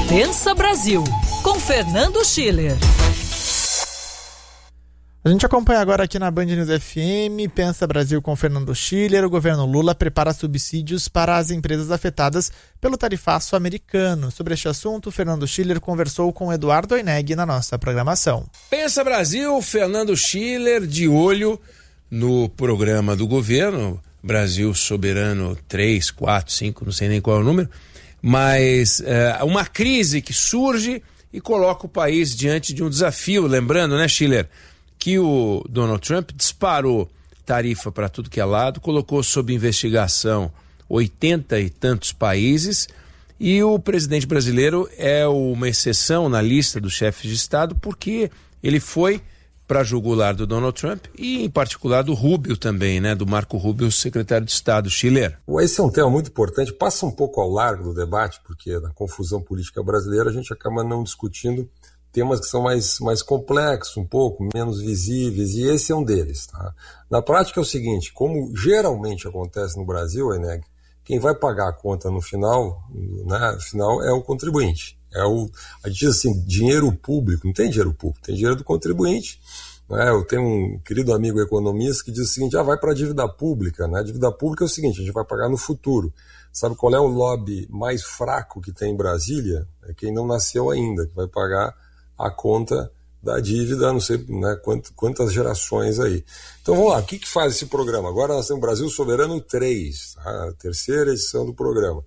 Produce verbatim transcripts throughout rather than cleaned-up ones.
Pensa Brasil, com Fernando Schiller. A gente acompanha agora aqui na Band News F M, Pensa Brasil com Fernando Schiller. O governo Lula prepara subsídios para as empresas afetadas pelo tarifaço americano. Sobre este assunto, Fernando Schiller conversou com Eduardo Oineg na nossa programação. Pensa Brasil, Fernando Schiller, de olho no programa do governo, Brasil Soberano três, quatro, cinco, não sei nem qual é o número, mas é, uma crise que surge e coloca o país diante de um desafio. Lembrando, né, Schiller, que o Donald Trump disparou tarifa para tudo que é lado, colocou sob investigação oitenta e tantos países, e o presidente brasileiro é uma exceção na lista dos chefes de Estado, porque ele foi para jugular do Donald Trump e, em particular, do Rubio também, né? Do Marco Rubio, secretário de Estado, Schiller. Esse é um tema muito importante, passa um pouco ao largo do debate, porque na confusão política brasileira a gente acaba não discutindo temas que são mais, mais complexos, um pouco menos visíveis, e esse é um deles. Tá? Na prática é o seguinte, como geralmente acontece no Brasil, Oineg, quem vai pagar a conta no final, né, no final é o contribuinte. É o, a gente diz assim, dinheiro público, não tem dinheiro público, tem dinheiro do contribuinte. Né? Eu tenho um querido amigo economista que diz o seguinte, ah, vai para a dívida pública. Né? A dívida pública é o seguinte, a gente vai pagar no futuro. Sabe qual é o lobby mais fraco que tem em Brasília? É quem não nasceu ainda, que vai pagar a conta da dívida, não sei, né, quantas, quantas gerações aí. Então vamos lá, o que, que faz esse programa? Agora nós temos Brasil Soberano três, tá? A terceira edição do programa.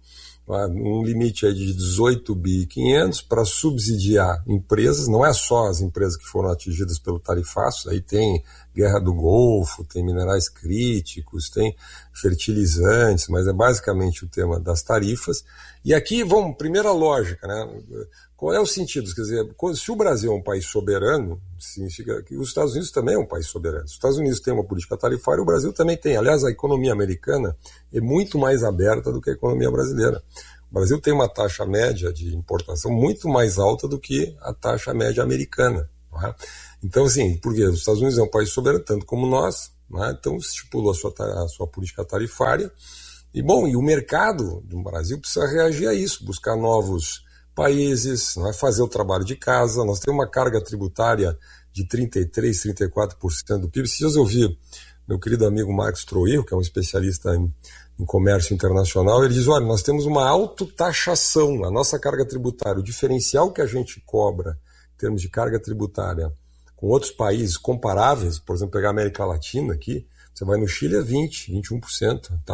Um limite aí de dezoito bilhões e quinhentos para subsidiar empresas, não é só as empresas que foram atingidas pelo tarifaço, aí tem Guerra do Golfo, tem minerais críticos, tem fertilizantes, mas é basicamente o tema das tarifas. E aqui, vamos, primeira lógica, né? Qual é o sentido? Quer dizer, se o Brasil é um país soberano, significa que os Estados Unidos também é um país soberano. Se os Estados Unidos têm uma política tarifária, o Brasil também tem. Aliás, a economia americana é muito mais aberta do que a economia brasileira. O Brasil tem uma taxa média de importação muito mais alta do que a taxa média americana. Não é? Então, assim, porque os Estados Unidos é um país soberano, tanto como nós, não é? Então estipulou a sua, a sua política tarifária. E, bom, e o mercado do Brasil precisa reagir a isso, buscar novos países, não é? Fazer o trabalho de casa. Nós temos uma carga tributária de trinta e três por cento, trinta e quatro por cento do P I B. Esses dias eu vi meu querido amigo Marcos Troil, que é um especialista em, em comércio internacional, ele diz, olha, nós temos uma autotaxação, a nossa carga tributária, o diferencial que a gente cobra em termos de carga tributária com outros países comparáveis, por exemplo, pegar a América Latina aqui, você vai no Chile é vinte, vinte e um por cento, tá?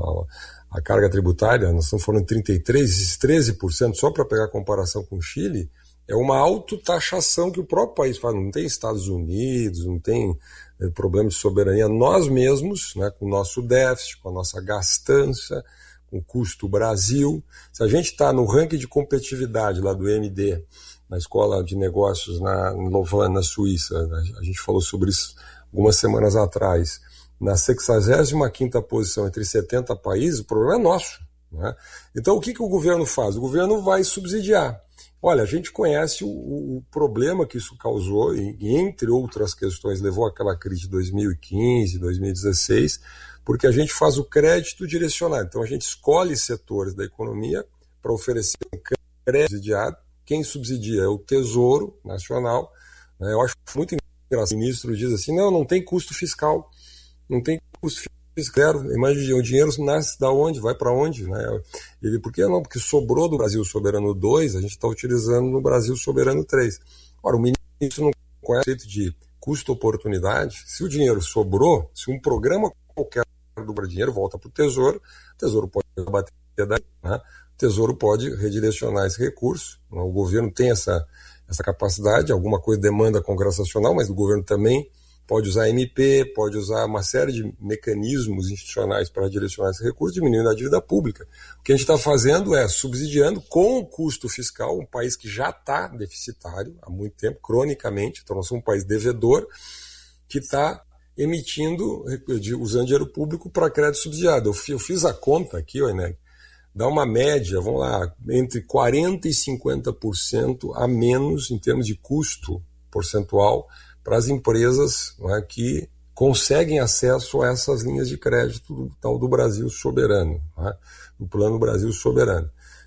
A carga tributária, nós estamos falando de trinta e três por cento, esses treze por cento, só para pegar a comparação com o Chile, é uma autotaxação que o próprio país faz. Não tem Estados Unidos, não tem é, problema de soberania. Nós mesmos, né, com o nosso déficit, com a nossa gastança, com o custo Brasil. Se a gente está no ranking de competitividade lá do M D, na Escola de Negócios na, em Lausanne, na Suíça, a gente falou sobre isso algumas semanas atrás, na sexagésima quinta posição entre setenta países, o problema é nosso. Né? Então o que, que o governo faz? O governo vai subsidiar. Olha, a gente conhece o, o problema que isso causou, e, e entre outras questões levou àquela crise de dois mil e quinze, dois mil e dezesseis, porque a gente faz o crédito direcionado. Então a gente escolhe setores da economia para oferecer um crédito subsidiado. Quem subsidia é o Tesouro Nacional. Né? Eu acho muito engraçado. O ministro diz assim, não, não tem custo fiscal. Não tem custo fiscal, imagina, o dinheiro nasce da onde, vai para onde, né? Ele, por que não? Porque sobrou do Brasil Soberano dois, a gente está utilizando no Brasil Soberano três. Ora, o ministro não conhece o conceito de custo-oportunidade. Se o dinheiro sobrou, se um programa qualquer do dinheiro volta para o Tesouro, o Tesouro pode bater daí, né? O Tesouro pode redirecionar esse recurso, né? O governo tem essa, essa capacidade, alguma coisa demanda Congresso Nacional, mas o governo também pode usar M P, pode usar uma série de mecanismos institucionais para direcionar esse recurso, diminuindo a dívida pública. O que a gente está fazendo é subsidiando com o custo fiscal um país que já está deficitário há muito tempo, cronicamente, então nós somos um país devedor, que está emitindo, usando dinheiro público para crédito subsidiado. Eu fiz a conta aqui, Oineg, dá uma média, vamos lá, entre quarenta por cento e cinquenta por cento a menos em termos de custo percentual para as empresas, né, que conseguem acesso a essas linhas de crédito do tal do Brasil Soberano, né, do Plano Brasil Soberano.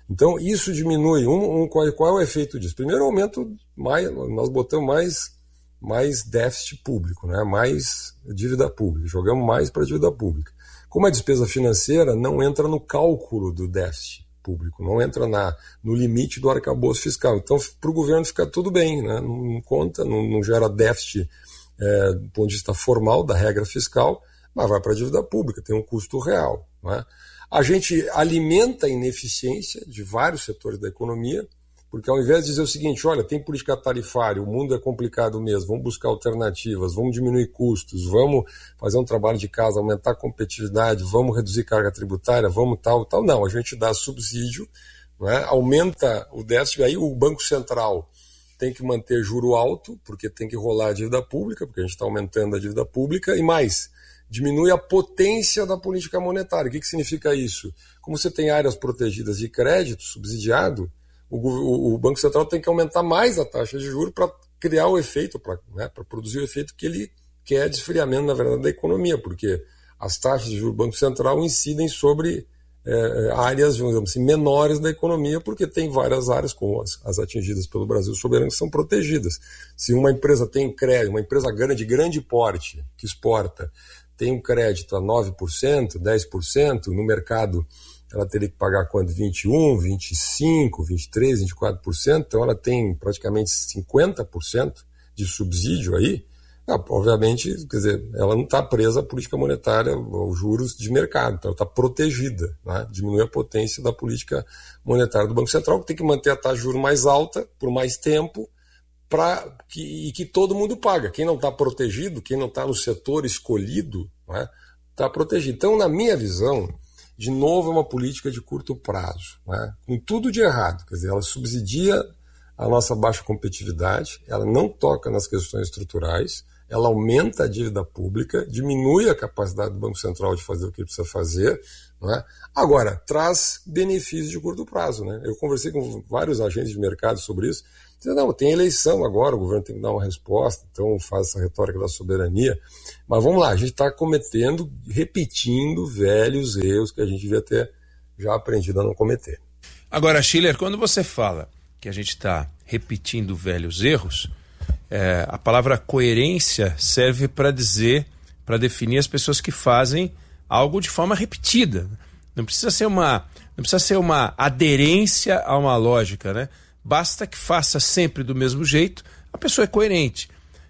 Então, isso diminui. Um, um, qual, qual é o efeito disso? Primeiro, aumento, mais, nós botamos mais, mais déficit público, né? Mais dívida pública, jogamos mais para a dívida pública. Como a despesa financeira não entra no cálculo do déficit público, não entra na, no limite do arcabouço fiscal. Então, para o governo fica tudo bem, né? Não, não conta, não, não gera déficit é, do ponto de vista formal da regra fiscal, mas vai para a dívida pública, tem um custo real, né? A gente alimenta a ineficiência de vários setores da economia, porque ao invés de dizer o seguinte, olha, tem política tarifária, o mundo é complicado mesmo, vamos buscar alternativas, vamos diminuir custos, vamos fazer um trabalho de casa, aumentar a competitividade, vamos reduzir carga tributária, vamos tal, tal. Não, a gente dá subsídio, né, aumenta o déficit, aí o Banco Central tem que manter juro alto, porque tem que rolar a dívida pública, porque a gente está aumentando a dívida pública, e mais, diminui a potência da política monetária. O que, que significa isso? Como você tem áreas protegidas de crédito subsidiado, o, o, o Banco Central tem que aumentar mais a taxa de juros para criar o efeito, para né, para produzir o efeito que ele quer de esfriamento, na verdade, da economia, porque as taxas de juros do Banco Central incidem sobre é, áreas, vamos dizer assim, menores da economia, porque tem várias áreas, como as, as atingidas pelo Brasil soberano, que são protegidas. Se uma empresa tem crédito, uma empresa grande, de grande porte, que exporta, tem um crédito a nove por cento, dez por cento, no mercado ela teria que pagar quanto? vinte e um por cento, vinte e cinco por cento, vinte e três por cento, vinte e quatro por cento, então ela tem praticamente cinquenta por cento de subsídio aí. Ah, obviamente, quer dizer, ela não está presa à política monetária, aos juros de mercado, então ela está protegida, né? Diminui a potência da política monetária do Banco Central, que tem que manter a taxa de juros mais alta por mais tempo, Pra que, e que todo mundo paga. Quem não está protegido, quem não está no setor escolhido, está né, protegido. Então, na minha visão, de novo, é uma política de curto prazo, né, com tudo de errado. Quer dizer, ela subsidia a nossa baixa competitividade, ela não toca nas questões estruturais, ela aumenta a dívida pública, diminui a capacidade do Banco Central de fazer o que precisa fazer, né? Agora, traz benefícios de curto prazo. Né? Eu conversei com vários agentes de mercado sobre isso. Não, tem eleição agora, o governo tem que dar uma resposta, então faz essa retórica da soberania. Mas vamos lá, a gente está cometendo, repetindo velhos erros que a gente devia ter já aprendido a não cometer. Agora, Schiller, quando você fala que a gente está repetindo velhos erros, é, a palavra coerência serve para dizer, para definir as pessoas que fazem algo de forma repetida. Não precisa ser uma, não precisa ser uma aderência a uma lógica, né? Basta que faça sempre do mesmo jeito, a pessoa é coerente.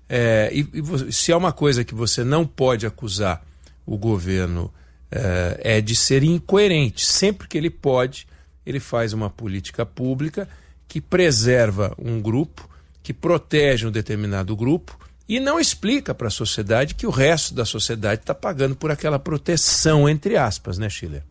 É, e, e se há uma coisa que você não pode acusar o governo é, é de ser incoerente. Sempre que ele pode, ele faz uma política pública que preserva um grupo, que protege um determinado grupo e não explica para a sociedade que o resto da sociedade está pagando por aquela proteção, entre aspas, né, Schiller?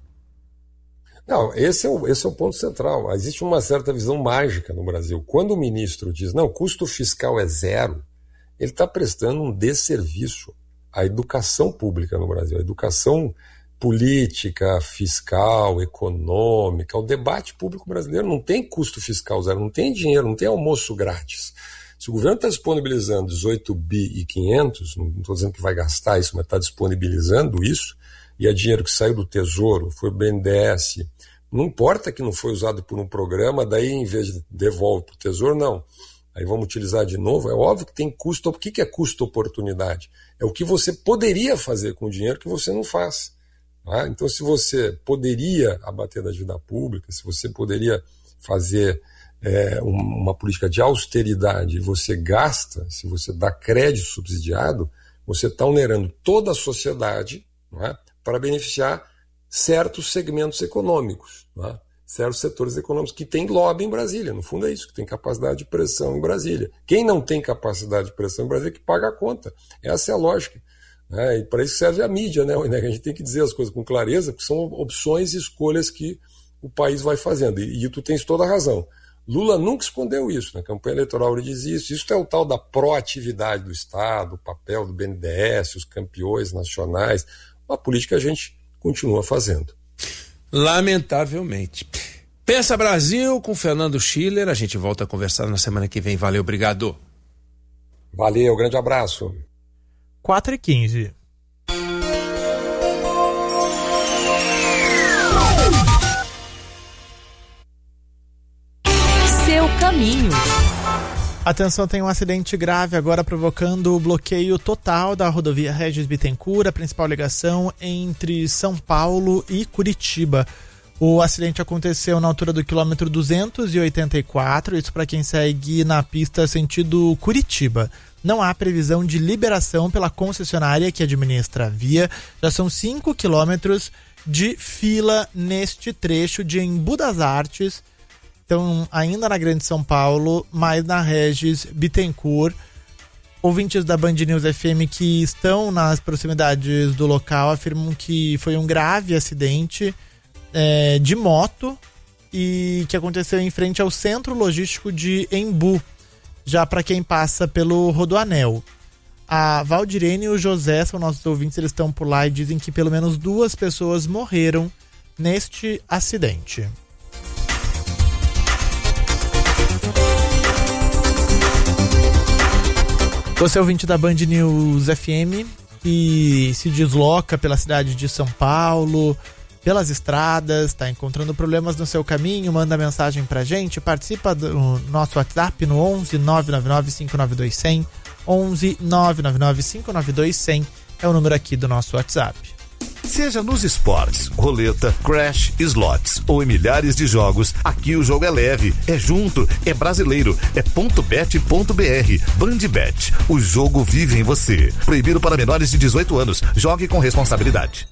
Não, esse é, o, esse é o ponto central. Existe uma certa visão mágica no Brasil. Quando o ministro diz, não, custo fiscal é zero, ele está prestando um desserviço à educação pública no Brasil, à educação política, fiscal, econômica, ao debate público brasileiro. Não tem custo fiscal zero, não tem dinheiro, não tem almoço grátis. Se o governo está disponibilizando dezoito bi e quinhentos, não estou dizendo que vai gastar isso, mas está disponibilizando isso, e é dinheiro que saiu do Tesouro, foi o B N D E S, não importa que não foi usado por um programa, daí em vez de devolve para o Tesouro, não. Aí vamos utilizar de novo, é óbvio que tem custo. O que é custo-oportunidade? É o que você poderia fazer com o dinheiro que você não faz. Tá? Então, se você poderia abater da dívida pública, se você poderia fazer é, uma política de austeridade e você gasta, se você dá crédito subsidiado, você está onerando toda a sociedade, não é? Para beneficiar certos segmentos econômicos, né? Certos setores econômicos que têm lobby em Brasília. No fundo é isso, que tem capacidade de pressão em Brasília. Quem não tem capacidade de pressão em Brasília é que paga a conta. Essa é a lógica. Né? E para isso serve a mídia, né? A gente tem que dizer as coisas com clareza, porque são opções e escolhas que o país vai fazendo. E, e tu tens toda a razão. Lula nunca escondeu isso. Na campanha eleitoral ele diz isso. Isso é o tal da proatividade do Estado, o papel do B N D E S, os campeões nacionais. Uma política que a gente continua fazendo. Lamentavelmente. Pensa Brasil com Fernando Schiller. A gente volta a conversar na semana que vem. Valeu, obrigado. Valeu, grande abraço. quatro e quinze. seu caminho. Atenção, tem um acidente grave agora provocando o bloqueio total da rodovia Regis Bittencourt, a principal ligação entre São Paulo e Curitiba. O acidente aconteceu na altura do quilômetro duzentos e oitenta e quatro, isso para quem segue na pista sentido Curitiba. Não há previsão de liberação pela concessionária que administra a via. Já são cinco quilômetros de fila neste trecho de Embu das Artes. Então, ainda na Grande São Paulo, mas na Regis Bittencourt. Ouvintes da Band News F M que estão nas proximidades do local afirmam que foi um grave acidente é, de moto e que aconteceu em frente ao Centro Logístico de Embu, já para quem passa pelo Rodoanel. A Valdirene e o José são nossos ouvintes, eles estão por lá e dizem que pelo menos duas pessoas morreram neste acidente. Você é ouvinte da Band News F M e se desloca pela cidade de São Paulo, pelas estradas, está encontrando problemas no seu caminho, manda mensagem pra gente, participa do nosso WhatsApp no onze nove nove nove cinco nove dois zero zero, onze nove nove nove cinco nove dois zero zero é o número aqui do nosso WhatsApp. Seja nos esportes, roleta, crash, slots ou em milhares de jogos, aqui o jogo é leve, é junto, é brasileiro, é ponto bet ponto b r. Bandbet, o jogo vive em você. Proibido para menores de dezoito anos. Jogue com responsabilidade.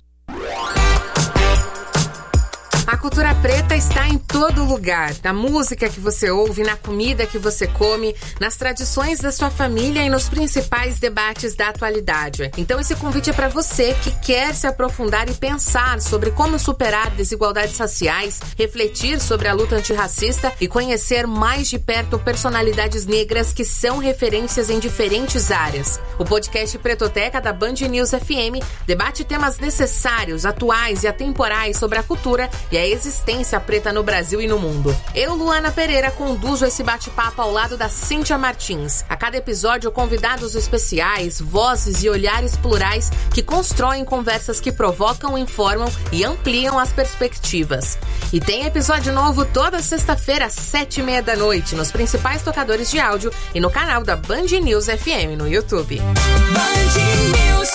A cultura preta está em todo lugar, na música que você ouve, na comida que você come, nas tradições da sua família e nos principais debates da atualidade. Então esse convite é para você que quer se aprofundar e pensar sobre como superar desigualdades raciais, refletir sobre a luta antirracista e conhecer mais de perto personalidades negras que são referências em diferentes áreas. O podcast Pretoteca da Band News F M debate temas necessários, atuais e atemporais sobre a cultura e a existência preta no Brasil e no mundo. Eu, Luana Pereira, conduzo esse bate-papo ao lado da Cíntia Martins. A cada episódio, convidados especiais, vozes e olhares plurais que constroem conversas que provocam, informam e ampliam as perspectivas. E tem episódio novo toda sexta-feira às sete e meia da noite nos principais tocadores de áudio e no canal da Band News F M no YouTube. Band News.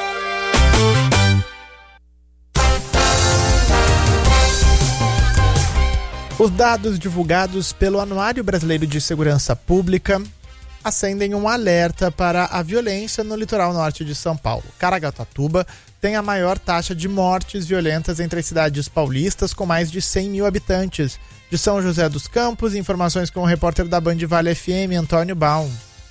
Os dados divulgados pelo Anuário Brasileiro de Segurança Pública acendem um alerta para a violência no litoral norte de São Paulo. Caraguatatuba tem a maior taxa de mortes violentas entre as cidades paulistas, com mais de cem mil habitantes. De São José dos Campos, informações com o repórter da Band Vale F M, Antônio Baum.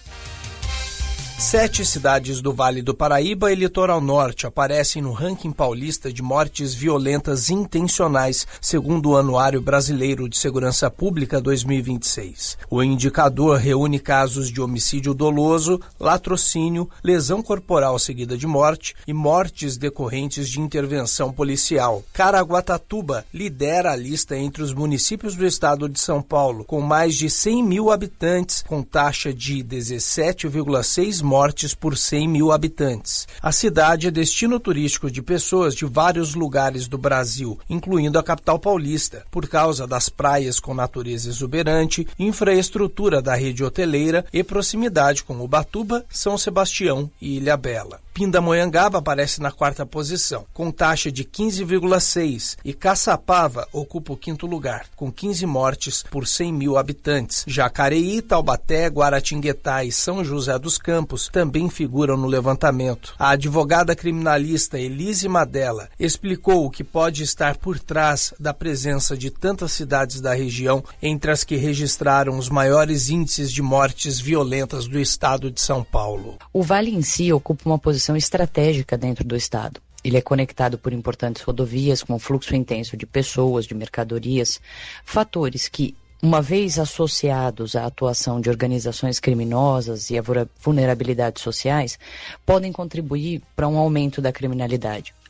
Sete cidades do Vale do Paraíba e Litoral Norte aparecem no ranking paulista de mortes violentas intencionais, segundo o Anuário Brasileiro de Segurança Pública dois mil e vinte e seis. O indicador reúne casos de homicídio doloso, latrocínio, lesão corporal seguida de morte e mortes decorrentes de intervenção policial. Caraguatatuba lidera a lista entre os municípios do estado de São Paulo, com mais de cem mil habitantes, com taxa de dezessete vírgula seis mortes por cem mil habitantes. A cidade é destino turístico de pessoas de vários lugares do Brasil, incluindo a capital paulista, por causa das praias com natureza exuberante, infraestrutura da rede hoteleira e proximidade com Ubatuba, São Sebastião e Ilhabela. Pindamonhangaba aparece na quarta posição, com taxa de quinze vírgula seis, e Caçapava ocupa o quinto lugar, com quinze mortes por cem mil habitantes. Jacareí, Taubaté, Guaratinguetá e São José dos Campos também figuram no levantamento. A advogada criminalista Elise Madela explicou o que pode estar por trás da presença de tantas cidades da região, entre as que registraram os maiores índices de mortes violentas do estado de São Paulo. O Vale em si ocupa uma posição estratégica dentro do estado. Ele é conectado por importantes rodovias com fluxo intenso de pessoas, de mercadorias, fatores que, uma vez associados à atuação de organizações criminosas e a vulnerabilidades sociais, podem contribuir para um aumento da criminalidade.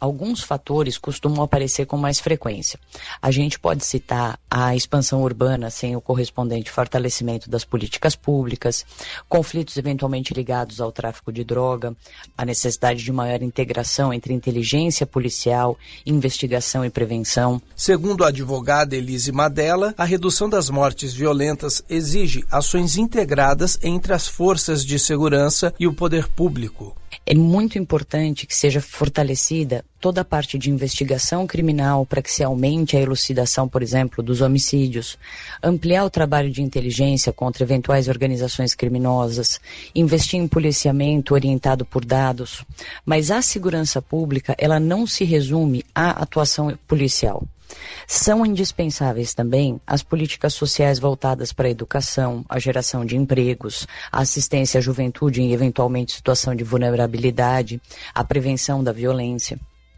alguns fatores costumam aparecer com mais frequência. A gente pode citar a expansão urbana sem o correspondente fortalecimento das políticas públicas, conflitos eventualmente ligados ao tráfico de droga, a necessidade de maior integração entre inteligência policial, investigação e prevenção. Segundo a advogada Elise Madella, a redução das mortes violentas exige ações integradas entre as forças de segurança e o poder público. É muito importante que seja fortalecida toda a parte de investigação criminal para que se aumente a elucidação, por exemplo, dos homicídios, ampliar o trabalho de inteligência contra eventuais organizações criminosas, investir em policiamento orientado por dados. Mas a segurança pública, ela não se resume à atuação policial. São indispensáveis também as políticas sociais voltadas para a educação, a geração de empregos, a assistência à juventude em eventualmente situação de vulnerabilidade, a prevenção da violência.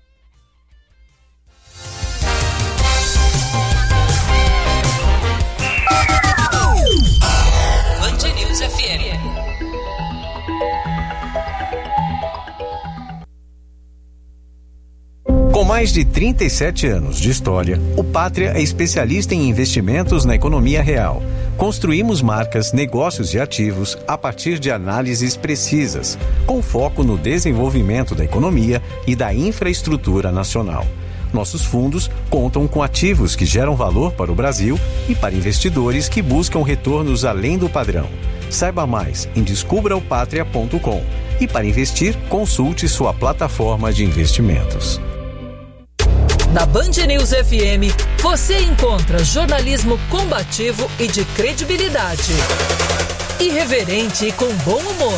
Band News F M. Com mais de trinta e sete anos de história, o Pátria é especialista em investimentos na economia real. Construímos marcas, negócios e ativos a partir de análises precisas, com foco no desenvolvimento da economia e da infraestrutura nacional. Nossos fundos contam com ativos que geram valor para o Brasil e para investidores que buscam retornos além do padrão. Saiba mais em descubra o patria ponto com e para investir, consulte sua plataforma de investimentos. Na Band News F M, você encontra jornalismo combativo e de credibilidade. Irreverente e com bom humor.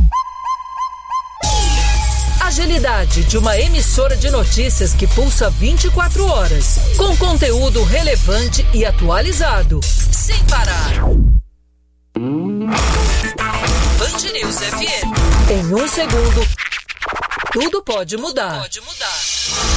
Agilidade de uma emissora de notícias que pulsa vinte e quatro horas, com conteúdo relevante e atualizado, sem parar. Band News F M. Em um segundo, tudo pode mudar. Pode mudar.